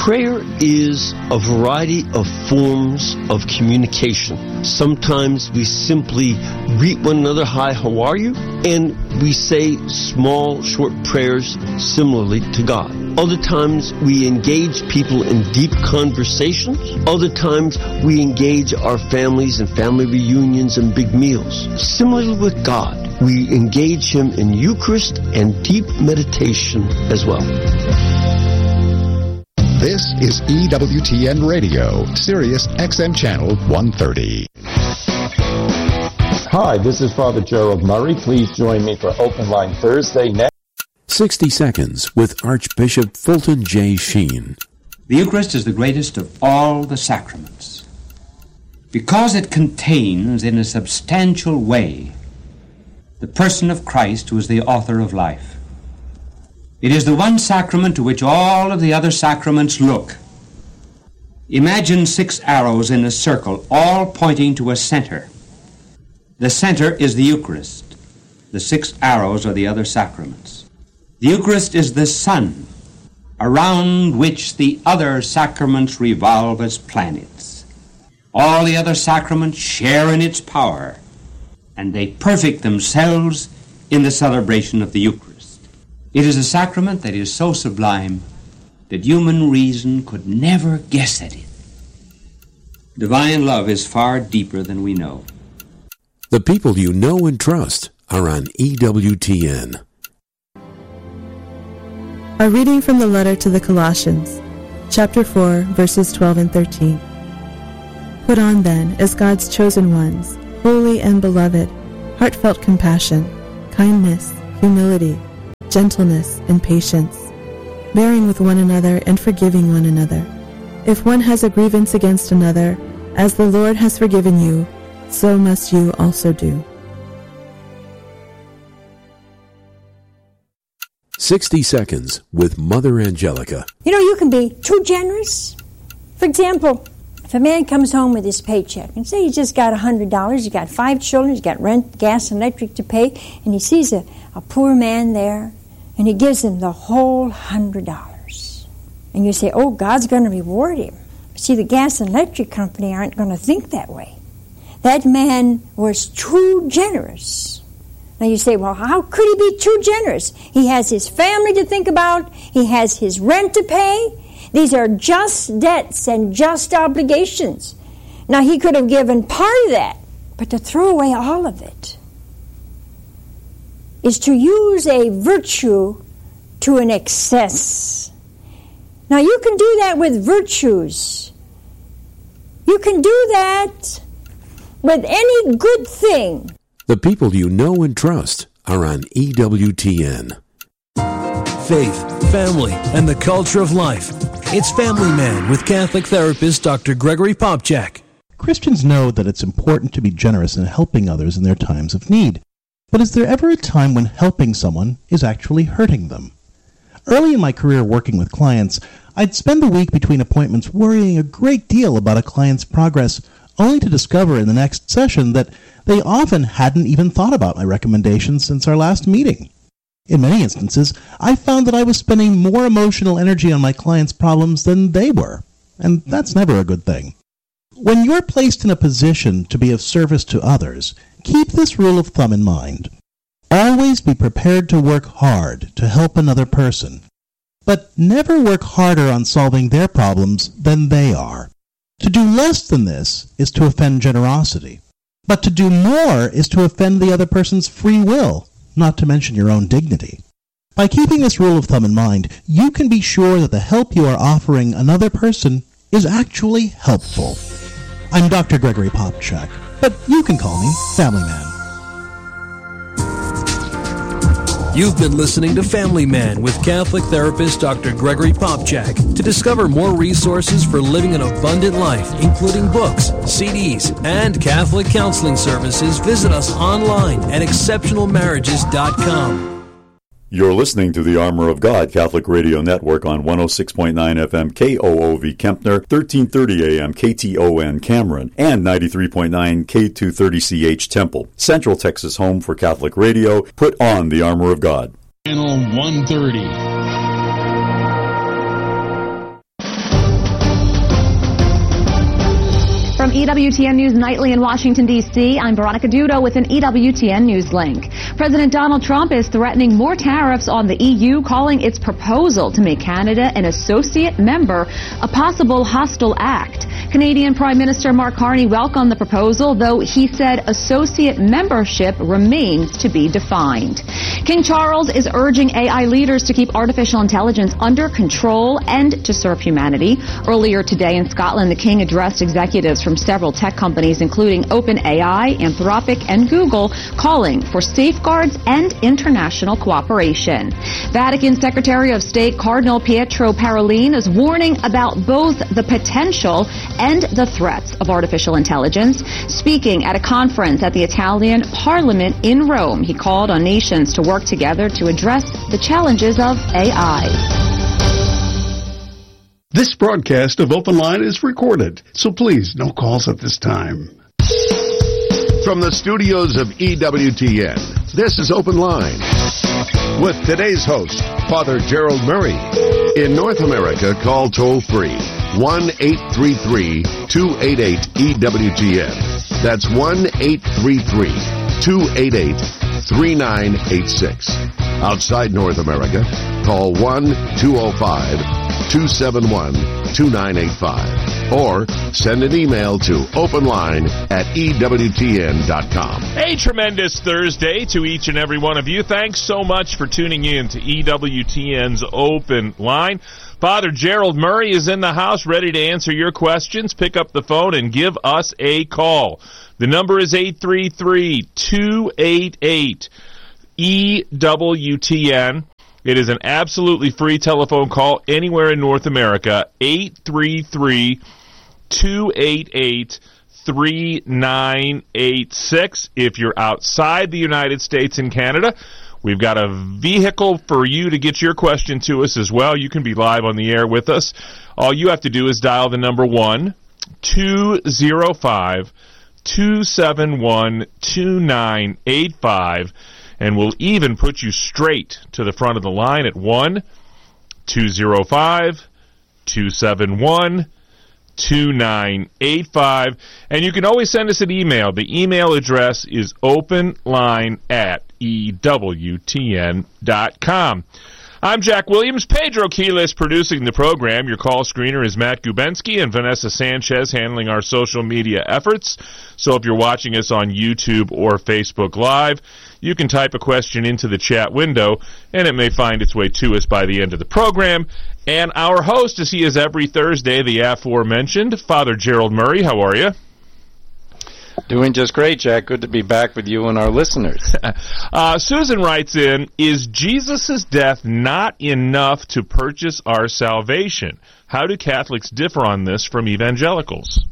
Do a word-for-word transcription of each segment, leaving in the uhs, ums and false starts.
Prayer is a variety of forms of communication. Sometimes we simply greet one another, hi, how are you? And we say small, short prayers similarly to God. Other times we engage people in deep conversations. Other times we engage our families in family reunions and big meals. Similarly with God, we engage Him in Eucharist and deep meditation as well. This is E W T N Radio, Sirius X M Channel one thirty. Hi, this is Father Gerald Murray. Please join me for Open Line Thursday next. sixty Seconds with Archbishop Fulton J. Sheen. The Eucharist is the greatest of all the sacraments because it contains in a substantial way the person of Christ, who is the author of life. It is the one sacrament to which all of the other sacraments look. Imagine six arrows in a circle, all pointing to a center. The center is the Eucharist. The six arrows are the other sacraments. The Eucharist is the sun around which the other sacraments revolve as planets. All the other sacraments share in its power, and they perfect themselves in the celebration of the Eucharist. It is a sacrament that is so sublime that human reason could never guess at it. Divine love is far deeper than we know. The people you know and trust are on E W T N. A reading from the letter to the Colossians, chapter four, verses twelve and thirteen. Put on then, as God's chosen ones, holy and beloved, heartfelt compassion, kindness, humility, gentleness, and patience, bearing with one another and forgiving one another. If one has a grievance against another, as the Lord has forgiven you, so must you also do. sixty Seconds with Mother Angelica. You know, you can be too generous. For example, if a man comes home with his paycheck and say he's just got one hundred dollars, he's got five children, he's got rent, gas, and electric to pay, and he sees a, a poor man there, and he gives him the whole one hundred dollars. And you say, oh, God's going to reward him. But see, the gas and electric company aren't going to think that way. That man was too generous. Now you say, well, how could he be too generous? He has his family to think about. He has his rent to pay. These are just debts and just obligations. Now, he could have given part of that, but to throw away all of it is to use a virtue to an excess. Now, you can do that with virtues. You can do that with any good thing. The people you know and trust are on E W T N. Faith, family, and the culture of life. It's Family Man with Catholic therapist Doctor Gregory Popcak. Christians know that it's important to be generous in helping others in their times of need. But is there ever a time when helping someone is actually hurting them? Early in my career working with clients, I'd spend the week between appointments worrying a great deal about a client's progress, only to discover in the next session that they often hadn't even thought about my recommendations since our last meeting. In many instances, I found that I was spending more emotional energy on my clients' problems than they were, and that's never a good thing. When you're placed in a position to be of service to others, keep this rule of thumb in mind. Always be prepared to work hard to help another person, but never work harder on solving their problems than they are. To do less than this is to offend generosity, but to do more is to offend the other person's free will, not to mention your own dignity. By keeping this rule of thumb in mind, you can be sure that the help you are offering another person is actually helpful. I'm Doctor Gregory Popcak, but you can call me Family Man. You've been listening to Family Man with Catholic therapist Doctor Gregory Popcak. To discover more resources for living an abundant life, including books, C Ds, and Catholic counseling services, visit us online at exceptional marriages dot com. You're listening to the Armor of God Catholic Radio Network on one oh six point nine F M K O O V Kempner, thirteen thirty A M K T O N Cameron, and ninety-three point nine K two thirty C H Temple. Central Texas home for Catholic radio. Put on the Armor of God. Channel one thirty. E W T N News Nightly in Washington, D C, I'm Veronica Dudo with an E W T N News link. President Donald Trump is threatening more tariffs on the E U, calling its proposal to make Canada an associate member a possible hostile act. Canadian Prime Minister Mark Carney welcomed the proposal, though he said associate membership remains to be defined. King Charles is urging A I leaders to keep artificial intelligence under control and to serve humanity. Earlier today in Scotland, the King addressed executives from several tech companies, including OpenAI, Anthropic, and Google, calling for safeguards and international cooperation. Vatican Secretary of State Cardinal Pietro Parolin is warning about both the potential and the threats of artificial intelligence. Speaking at a conference at the Italian Parliament in Rome, he called on nations to work together to address the challenges of A I. This broadcast of Open Line is recorded, so please, no calls at this time. From the studios of E W T N, this is Open Line with today's host, Father Gerald Murray. In North America, call toll-free one eight three three, two eight eight, E W T N. That's one eight three three, two eight eight, three nine eight six. Outside North America, call one two oh five, two seven one, two nine eight five or send an email to openline at E W T N dot com. A tremendous Thursday to each and every one of you. Thanks so much for tuning in to E W T N's Open Line. Father Gerald Murray is in the house ready to answer your questions. Pick up the phone and give us a call. The number is eight three three, two eight eight, E W T N. It is an absolutely free telephone call anywhere in North America, eight three three, two eight eight, three nine eight six. If you're outside the United States and Canada, we've got a vehicle for you to get your question to us as well. You can be live on the air with us. All you have to do is dial the number one two oh five, two seven one, two nine eight five. And we'll even put you straight to the front of the line at one two oh five, two seven one, two nine eight five. And you can always send us an email. The email address is openline at E W T N dot com. I'm Jack Williams. Pedro Quiles producing the program. Your call screener is Matt Gubensky and Vanessa Sanchez handling our social media efforts. So if you're watching us on YouTube or Facebook Live, you can type a question into the chat window, and it may find its way to us by the end of the program. And our host, as he is every Thursday, the aforementioned, Father Gerald Murray. How are you? Doing just great, Jack. Good to be back with you and our listeners. uh, Susan writes in, is Jesus' death not enough to purchase our salvation? How do Catholics differ on this from evangelicals?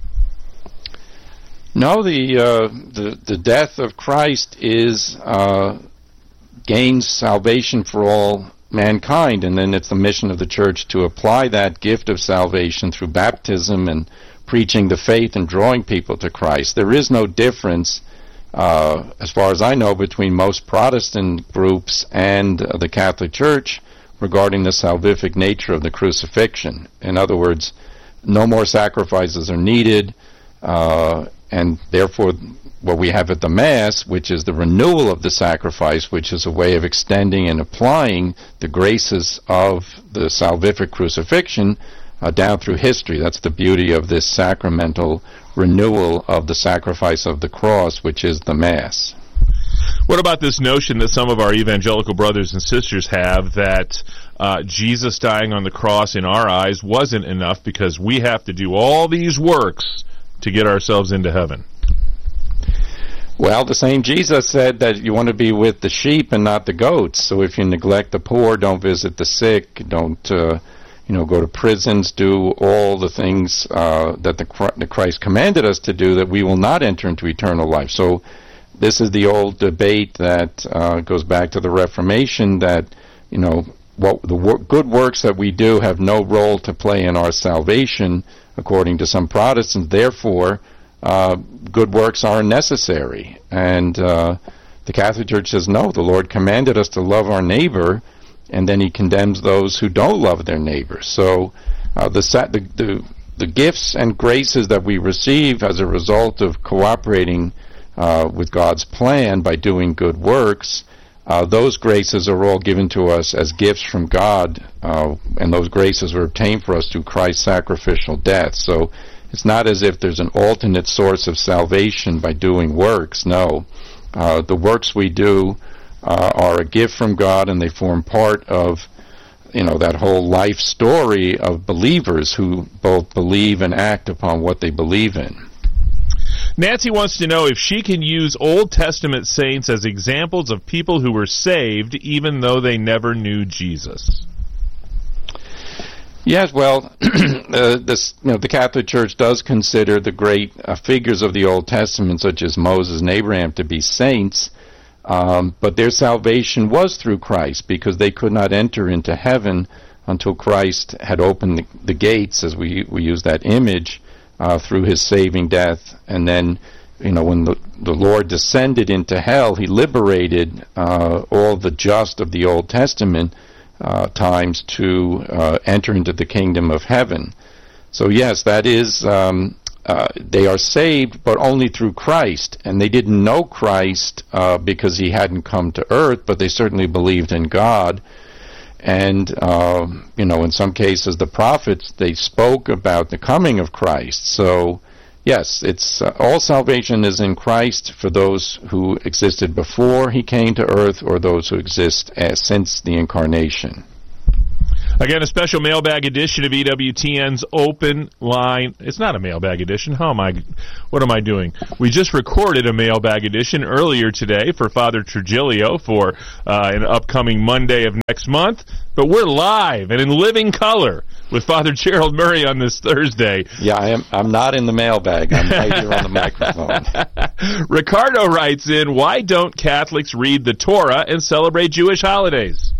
No, the uh, the, the death of Christ is uh, gains salvation for all mankind, and then it's the mission of the Church to apply that gift of salvation through baptism and preaching the faith and drawing people to Christ. There is no difference, uh, as far as I know, between most Protestant groups and uh, the Catholic Church regarding the salvific nature of the crucifixion. In other words, no more sacrifices are needed, uh, and therefore what we have at the Mass, which is the renewal of the sacrifice, which is a way of extending and applying the graces of the salvific crucifixion Uh, down through history. That's the beauty of this sacramental renewal of the sacrifice of the cross, which is the Mass. What about this notion that some of our evangelical brothers and sisters have that uh, Jesus dying on the cross in our eyes wasn't enough because we have to do all these works to get ourselves into heaven? Well, the same Jesus said that you want to be with the sheep and not the goats. So if you neglect the poor, don't visit the sick, don't uh, you know, go to prisons, do all the things uh, that the, the Christ commanded us to do, that we will not enter into eternal life. So this is the old debate that uh, goes back to the Reformation, that, you know, what the wor- good works that we do have no role to play in our salvation, according to some Protestants. Therefore, uh, good works are necessary. And uh, the Catholic Church says, no, the Lord commanded us to love our neighbor, and then he condemns those who don't love their neighbors. So uh, the, sa- the, the the gifts and graces that we receive as a result of cooperating uh, with God's plan by doing good works, uh, those graces are all given to us as gifts from God, uh, and those graces are obtained for us through Christ's sacrificial death. So it's not as if there's an alternate source of salvation by doing works. No. Uh, the works we do uh, are a gift from God, and they form part of, you know, that whole life story of believers who both believe and act upon what they believe in. Nancy wants to know if she can use Old Testament saints as examples of people who were saved even though they never knew Jesus. Yes, well, uh, this, you know, the Catholic Church does consider the great uh, figures of the Old Testament, such as Moses and Abraham, to be saints, um, but their salvation was through Christ, because they could not enter into heaven until Christ had opened the, the gates, as we we use that image, uh, through his saving death. And then, you know, when the, the Lord descended into hell, he liberated uh, all the just of the Old Testament Uh, times to uh, enter into the kingdom of heaven. So yes, that is, um, uh, they are saved, but only through Christ. And they didn't know Christ uh, because he hadn't come to earth, but they certainly believed in God. And, uh, you know, in some cases, the prophets, they spoke about the coming of Christ. So yes, it's uh, all salvation is in Christ for those who existed before he came to earth, or those who exist as, since the incarnation. Again, a special mailbag edition of E W T N's Open Line. It's not a mailbag edition. How am I? What am I doing? We just recorded a mailbag edition earlier today for Father Trigilio for uh, an upcoming Monday of next month. But we're live and in living color with Father Gerald Murray on this Thursday. Yeah, I am. I'm not in the mailbag. I'm right here on the microphone. Ricardo writes in, why don't Catholics read the Torah and celebrate Jewish holidays?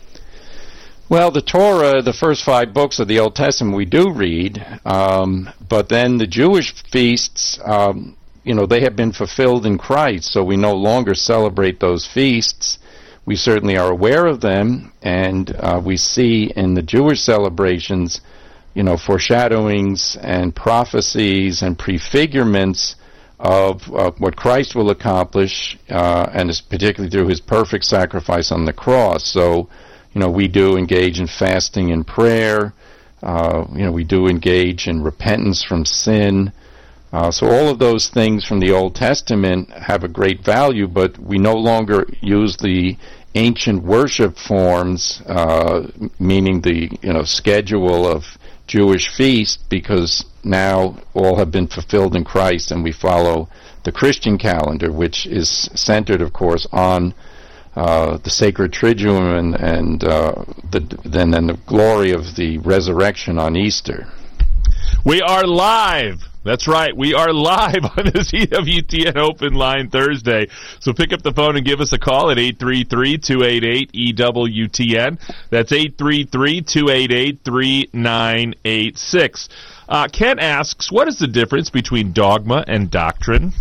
Well, the Torah, the first five books of the Old Testament, we do read, um, but then the Jewish feasts, um, you know, they have been fulfilled in Christ, so we no longer celebrate those feasts. We certainly are aware of them, and uh, we see in the Jewish celebrations, you know, foreshadowings and prophecies and prefigurements of uh, what Christ will accomplish, uh, and it's particularly through his perfect sacrifice on the cross. So, you know, we do engage in fasting and prayer. Uh, you know, we do engage in repentance from sin. Uh, so all of those things from the Old Testament have a great value, but we no longer use the ancient worship forms, uh, meaning the, you know, schedule of Jewish feasts, because now all have been fulfilled in Christ, and we follow the Christian calendar, which is centered, of course, on Uh, the sacred Triduum and, and uh, the, then, then the glory of the resurrection on Easter. We are live. That's right. We are live on this E W T N Open Line Thursday. So pick up the phone and give us a call at eight three three, two eight eight, E W T N. That's eight three three, two eight eight, three nine eight six. Uh, Ken asks, what is the difference between dogma and doctrine?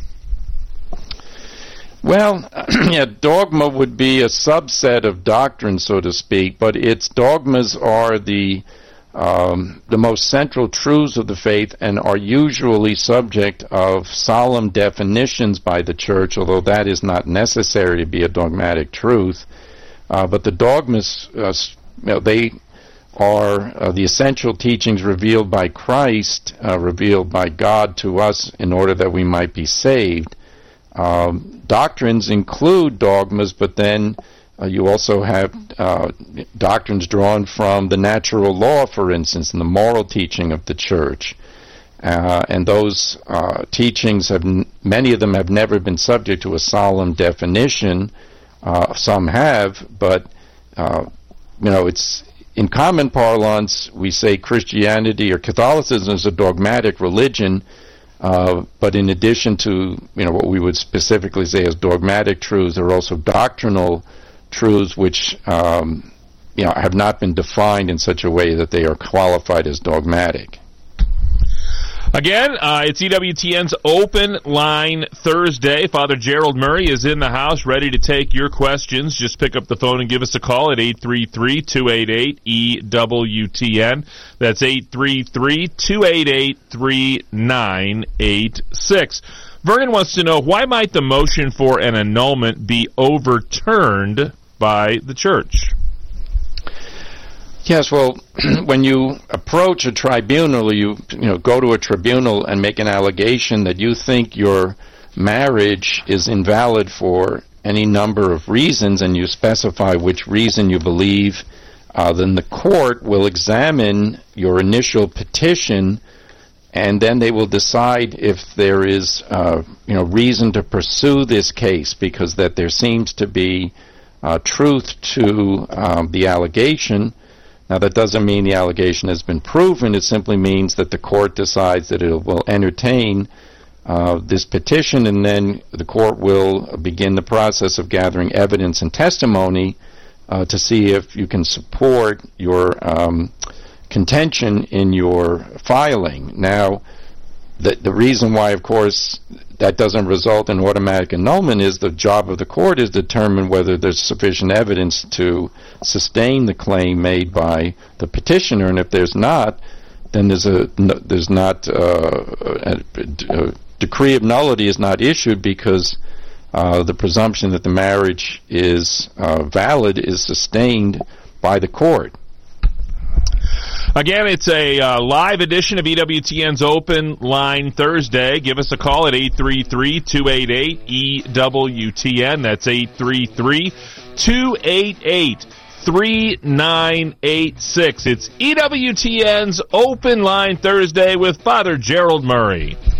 Well, yeah, dogma would be a subset of doctrine, so to speak, but its dogmas are the um, the most central truths of the faith and are usually subject of solemn definitions by the Church, although that is not necessary to be a dogmatic truth. Uh, but the dogmas, uh, you know, they are uh, the essential teachings revealed by Christ, uh, revealed by God to us in order that we might be saved. Um, doctrines include dogmas, but then uh, you also have uh, doctrines drawn from the natural law, for instance, and the moral teaching of the Church. Uh, and those uh, teachings, have n- many of them have never been subject to a solemn definition. Uh, some have, but, uh, you know, it's in common parlance, we say Christianity or Catholicism is a dogmatic religion. Uh, but in addition to, you know, what we would specifically say as dogmatic truths, there are also doctrinal truths which, um, you know, have not been defined in such a way that they are qualified as dogmatic. Again, uh, it's E W T N's Open Line Thursday. Father Gerald Murray is in the house ready to take your questions. Just pick up the phone and give us a call at eight three three, two eight eight, E W T N. That's eight three three, two eight eight, three nine eight six. Vernon wants to know, why might the motion for an annulment be overturned by the church? Yes, well, when you approach a tribunal, you you know go to a tribunal and make an allegation that you think your marriage is invalid for any number of reasons, and you specify which reason you believe, uh, then the court will examine your initial petition, and then they will decide if there is uh, you know reason to pursue this case, because that there seems to be uh, truth to um, the allegation. Now, that doesn't mean the allegation has been proven. It simply means that the court decides that it will entertain uh, this petition, and then the court will begin the process of gathering evidence and testimony uh, to see if you can support your um, contention in your filing. Now, the, the reason why, of course, that doesn't result in automatic annulment is the job of the court is to determine whether there's sufficient evidence to sustain the claim made by the petitioner, and if there's not, then there's a no, there's not uh, a, a decree of nullity is not issued, because uh, the presumption that the marriage is uh, valid is sustained by the court. Again, it's a uh, live edition of E W T N's Open Line Thursday. Give us a call at eight three three, two eight eight, E W T N. That's eight three three, two eight eight, three nine eight six. It's E W T N's Open Line Thursday with Father Gerald Murray.